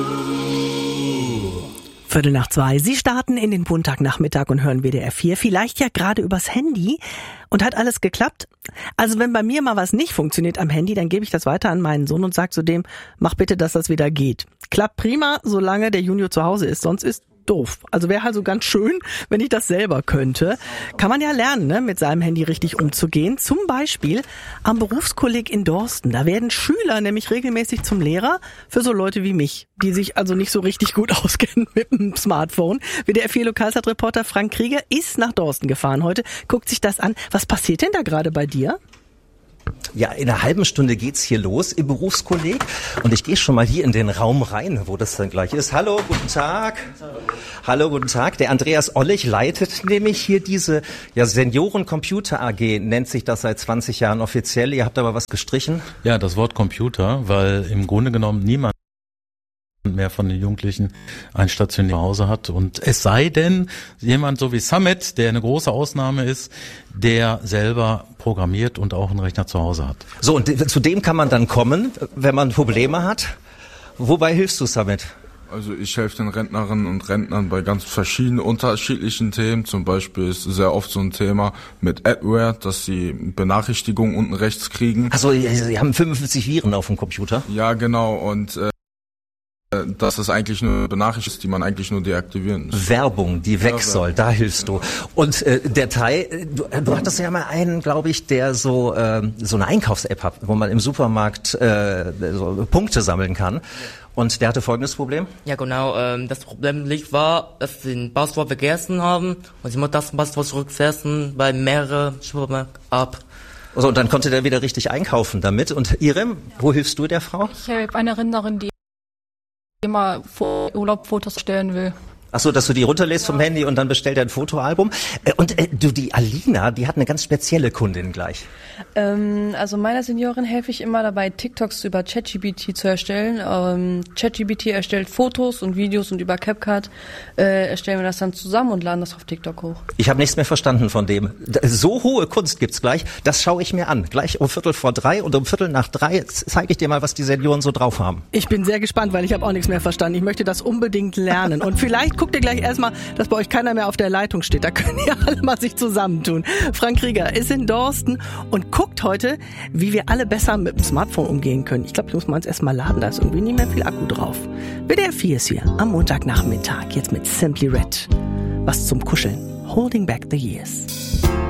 2:15. Sie starten in den Montagnachmittag und hören WDR 4, vielleicht ja gerade übers Handy. Und hat alles geklappt? Also wenn bei mir mal was nicht funktioniert am Handy, dann gebe ich das weiter an meinen Sohn und sage zu dem, mach bitte, dass das wieder geht. Klappt prima, solange der Junior zu Hause ist, sonst ist doof. Also wäre also ganz schön, wenn ich das selber könnte. Kann man ja lernen, ne, mit seinem Handy richtig umzugehen. Zum Beispiel am Berufskolleg in Dorsten. Da werden Schüler nämlich regelmäßig zum Lehrer für so Leute wie mich, die sich also nicht so richtig gut auskennen mit dem Smartphone. WDR 4 Lokalzeitreporter Frank Krieger ist nach Dorsten gefahren heute, guckt sich das an. Was passiert denn da gerade bei dir? Ja, in einer halben Stunde geht's hier los im Berufskolleg und ich gehe schon mal hier in den Raum rein, wo das dann gleich ist. Hallo, guten Tag. Hallo, guten Tag. Der Andreas Ollich leitet nämlich hier diese Senioren-Computer AG, nennt sich das seit 20 Jahren offiziell. Ihr habt aber was gestrichen. Ja, das Wort Computer, weil im Grunde genommen niemand mehr von den Jugendlichen ein stationäres Zuhause hat. Und es sei denn, jemand so wie Samet, der eine große Ausnahme ist, der selber programmiert und auch einen Rechner zu Hause hat. So, und zu dem kann man dann kommen, wenn man Probleme hat. Wobei hilfst du, Samet? Also ich helfe den Rentnerinnen und Rentnern bei ganz verschiedenen unterschiedlichen Themen. Zum Beispiel ist sehr oft so ein Thema mit Adware, dass sie Benachrichtigungen unten rechts kriegen. Also Sie haben 55 Viren auf dem Computer? Ja, genau. Und dass das eigentlich nur Benachrichtigungen ist, die man eigentlich nur deaktivieren muss. Werbung, die weg soll, da hilfst du. Und der Teil, du hattest ja mal einen, glaube ich, der so eine Einkaufs-App hat, wo man im Supermarkt so Punkte sammeln kann. Und der hatte folgendes Problem? Ja, genau. Das Problem war, dass sie ein Passwort vergessen haben und sie mussten das Passwort zurücksetzen bei mehreren Supermärkten ab. Also, und dann konnte der wieder richtig einkaufen damit. Und Irem, wo hilfst du der Frau? Ich helfe eine Rentnerin, die immer vor Urlaub Fotos stellen will. Ach so, dass du die runterlädst vom Handy und dann bestellt er ein Fotoalbum. Und die Alina, die hat eine ganz spezielle Kundin gleich. Also meiner Seniorin helfe ich immer dabei, TikToks über ChatGPT zu erstellen. ChatGPT erstellt Fotos und Videos und über CapCut erstellen wir das dann zusammen und laden das auf TikTok hoch. Ich habe nichts mehr verstanden von dem. So hohe Kunst gibt's gleich, das schaue ich mir an. Gleich um 2:45 und um 2:45 zeige ich dir mal, was die Senioren so drauf haben. Ich bin sehr gespannt, weil ich habe auch nichts mehr verstanden. Ich möchte das unbedingt lernen. Und vielleicht guckt ihr gleich erstmal, dass bei euch keiner mehr auf der Leitung steht. Da können ihr alle mal sich zusammentun. Frank Krieger ist in Dorsten und guckt heute, wie wir alle besser mit dem Smartphone umgehen können. Ich glaube, ich muss meins erstmal laden, da ist irgendwie nicht mehr viel Akku drauf. WDR 4 ist hier am Montagnachmittag, jetzt mit Simply Red. Was zum Kuscheln. Holding Back the Years.